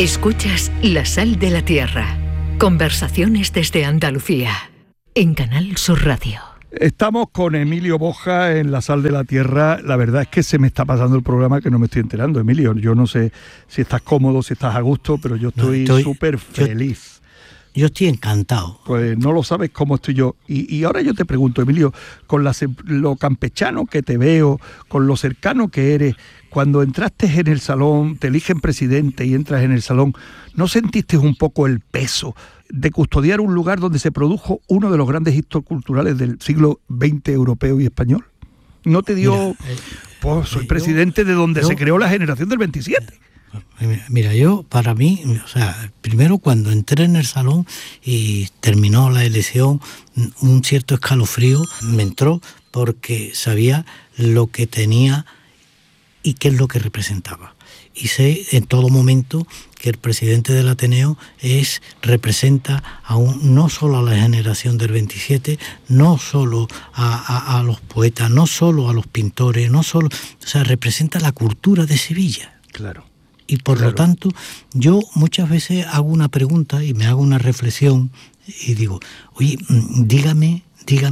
Escuchas La Sal de la Tierra. Conversaciones desde Andalucía. En Canal Sur Radio. Estamos con Emilio Boja en La Sal de la Tierra. La verdad es que se me está pasando el programa que no me estoy enterando, Emilio. Yo no sé si estás cómodo, si estás a gusto, pero yo estoy súper feliz. Yo estoy encantado. Pues no lo sabes cómo estoy yo. Y ahora yo te pregunto, Emilio, con lo campechano que te veo, con lo cercano que eres, cuando entraste en el salón, te eligen presidente y entras en el salón, ¿no sentiste un poco el peso de custodiar un lugar donde se produjo uno de los grandes hitos culturales del siglo XX europeo y español? ¿No te dio, pues soy presidente de donde se creó la generación del 27? Mira, para mí, o sea, primero cuando entré en el salón y terminó la elección, un cierto escalofrío me entró porque sabía lo que tenía y qué es lo que representaba. Y sé en todo momento que el presidente del Ateneo representa no solo a la generación del 27, no solo a los poetas, no solo a los pintores, representa la cultura de Sevilla. Claro. Y por lo tanto, yo muchas veces hago una pregunta y me hago una reflexión y digo, oye, dígame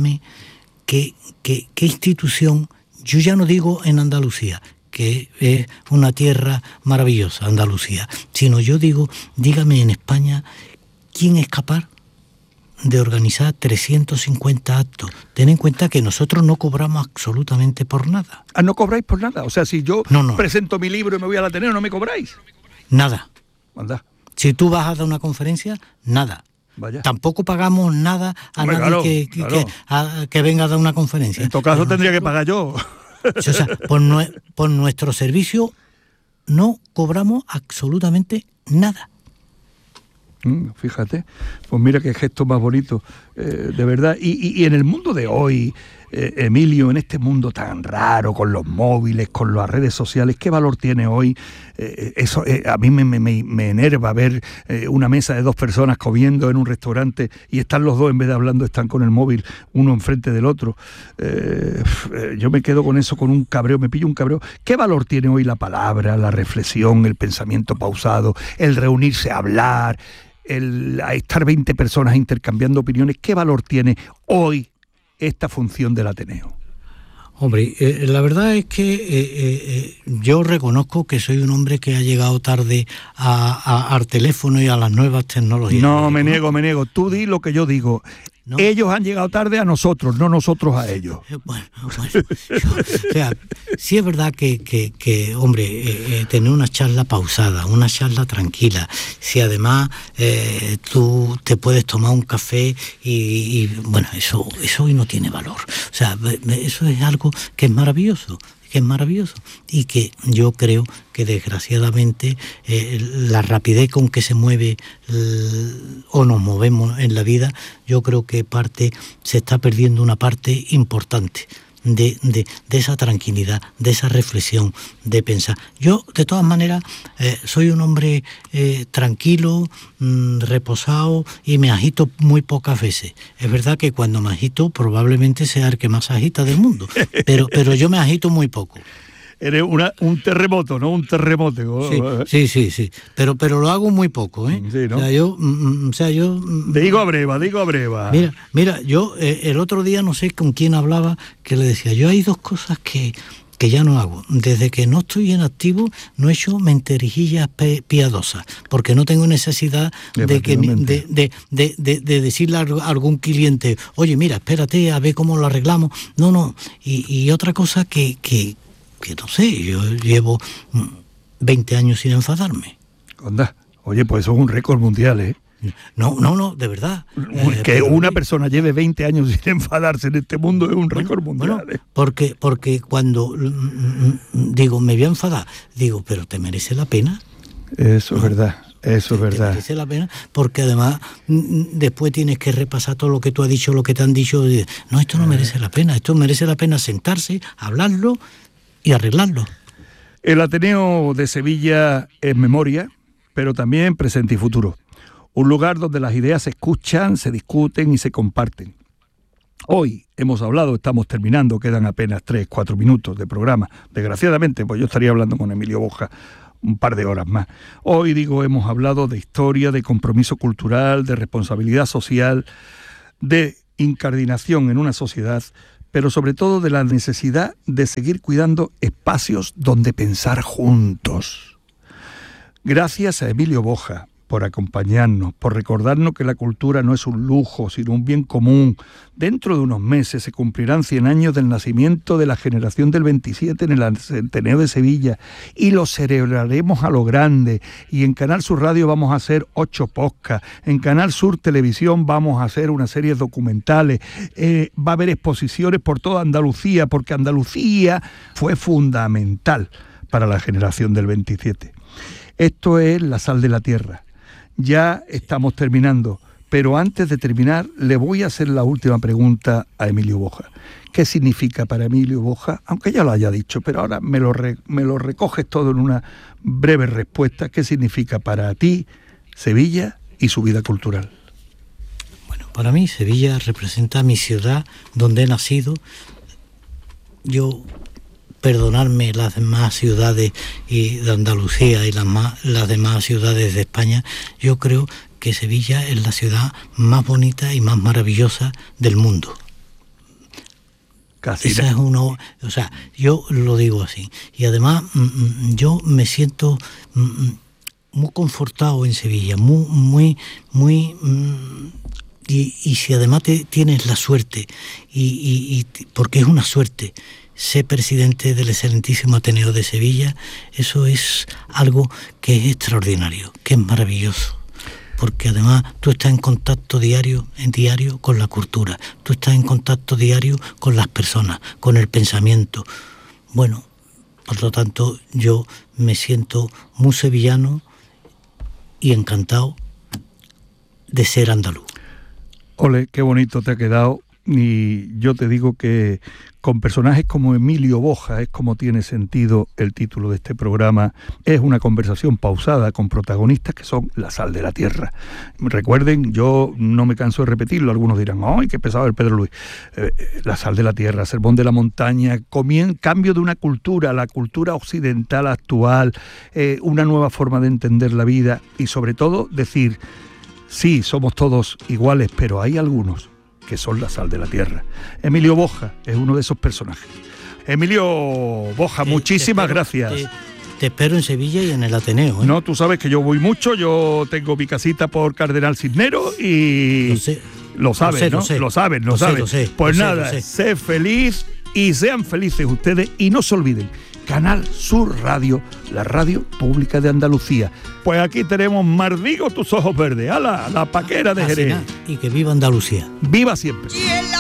qué institución, yo ya no digo en Andalucía, que es una tierra maravillosa, Andalucía, sino yo digo, dígame en España, ¿quién es capaz de organizar 350 actos? Ten en cuenta que nosotros no cobramos absolutamente por nada. Ah, ¿no cobráis por nada? O sea, si yo presento mi libro y me voy al Ateneo, ¿no me cobráis? Nada. Anda. Si tú vas a dar una conferencia, nada. Vaya. Tampoco pagamos nada a nadie que venga a dar una conferencia. En todo caso tendría que pagar yo. O sea, por nuestro servicio no cobramos absolutamente nada. Fíjate, pues mira qué gesto más bonito, de verdad. Y en el mundo de hoy, Emilio, en este mundo tan raro, con los móviles, con las redes sociales, ¿qué valor tiene hoy? Eso a mí me enerva ver una mesa de dos personas comiendo en un restaurante y están los dos, en vez de hablando, están con el móvil, uno enfrente del otro. Yo me quedo con eso, con un cabreo, me pillo un cabreo. ¿Qué valor tiene hoy la palabra, la reflexión, el pensamiento pausado, el reunirse a hablar, a estar 20 personas intercambiando opiniones? ¿Qué valor tiene hoy esta función del Ateneo? Hombre, la verdad es que yo reconozco que soy un hombre que ha llegado tarde al teléfono y a las nuevas tecnologías. No, me niego. Tú di lo que yo digo. ¿No? Ellos han llegado tarde a nosotros, no nosotros a ellos. Bueno, o sea, sí es verdad que hombre, tener una charla pausada, una charla tranquila, si además tú te puedes tomar un café y bueno, eso hoy no tiene valor. O sea, eso es algo que es maravilloso y que yo creo que desgraciadamente la rapidez con que se mueve o nos movemos en la vida, yo creo que se está perdiendo una parte importante de esa tranquilidad, de esa reflexión, de pensar. Yo, de todas maneras, soy un hombre tranquilo, reposado, y me agito muy pocas veces. Es verdad que cuando me agito probablemente sea el que más agita del mundo, pero yo me agito muy poco. Eres un terremoto, ¿no? Un terremoto. Sí. Pero lo hago muy poco, ¿eh? Sí, ¿no? O sea, yo... Digo a breva. Mira, yo el otro día no sé con quién hablaba, que le decía, yo hay dos cosas que ya no hago. Desde que no estoy en activo, no he hecho menterijillas piadosas, porque no tengo necesidad de decirle a algún cliente, oye, mira, espérate a ver cómo lo arreglamos. No. Y otra cosa que no sé, yo llevo 20 años sin enfadarme. Anda, oye, pues eso es un récord mundial, ¿eh? No, de verdad. Que una persona lleve 20 años sin enfadarse en este mundo es un récord mundial. Bueno, porque cuando digo, me voy a enfadar, digo, pero ¿te merece la pena? Eso es verdad. Eso es verdad. Te merece la pena, porque además después tienes que repasar todo lo que tú has dicho, lo que te han dicho. No, esto no merece la pena. Esto merece la pena sentarse, hablarlo y arreglarlo. El Ateneo de Sevilla es memoria, pero también presente y futuro. Un lugar donde las ideas se escuchan, se discuten y se comparten. Hoy hemos hablado, estamos terminando, quedan apenas 3-4 minutos de programa. Desgraciadamente, pues yo estaría hablando con Emilio Boja un par de horas más. Hoy, digo, hemos hablado de historia, de compromiso cultural, de responsabilidad social, de incardinación en una sociedad, pero sobre todo de la necesidad de seguir cuidando espacios donde pensar juntos. Gracias a Emilio Boja por acompañarnos, por recordarnos que la cultura no es un lujo, sino un bien común. Dentro de unos meses se cumplirán 100 años del nacimiento de la generación del 27 en el Centeneo de Sevilla, y lo celebraremos a lo grande. Y en Canal Sur Radio vamos a hacer 8 podcasts, en Canal Sur Televisión vamos a hacer una serie documentales, va a haber exposiciones por toda Andalucía, porque Andalucía fue fundamental para la generación del 27. Esto es La Sal de la Tierra. Ya estamos terminando, pero antes de terminar le voy a hacer la última pregunta a Emilio Boja. ¿Qué significa para Emilio Boja? Aunque ya lo haya dicho, pero ahora me lo recoges todo en una breve respuesta. ¿Qué significa para ti Sevilla y su vida cultural? Bueno, para mí Sevilla representa mi ciudad donde he nacido. Yo... perdonarme las demás ciudades de Andalucía y las demás ciudades de España, yo creo que Sevilla es la ciudad más bonita y más maravillosa del mundo. Casi. Esa es uno, o sea, yo lo digo así. Y además yo me siento muy confortado en Sevilla, muy y si además tienes la suerte y porque es una suerte ser presidente del excelentísimo Ateneo de Sevilla, eso es algo que es extraordinario, que es maravilloso, porque además tú estás en contacto diario con la cultura, tú estás en contacto diario con las personas, con el pensamiento. Bueno, por lo tanto, yo me siento muy sevillano y encantado de ser andaluz. Ole, qué bonito te ha quedado. Y yo te digo que con personajes como Emilio Boja es como tiene sentido el título de este programa. Es una conversación pausada con protagonistas que son la sal de la tierra. Recuerden, yo no me canso de repetirlo, algunos dirán, ¡ay, qué pesado el Pedro Luis! La sal de la tierra, Sermón de la Montaña, cambio de una cultura, la cultura occidental actual, una nueva forma de entender la vida y sobre todo decir, sí, somos todos iguales, pero hay algunos que son la sal de la tierra. Emilio Boja es uno de esos personajes. Emilio Boja, muchísimas gracias. Te espero en Sevilla y en el Ateneo. No, tú sabes que yo voy mucho, yo tengo mi casita por Cardenal Cisneros y... Lo sabes, ¿no? Lo sabes. Pues nada, sé feliz y sean felices ustedes y no se olviden, Canal Sur Radio, la radio pública de Andalucía. Pues aquí tenemos Mardigo tus ojos verdes, ¡hala! La paquera de Jerez. Y que viva Andalucía. ¡Viva siempre!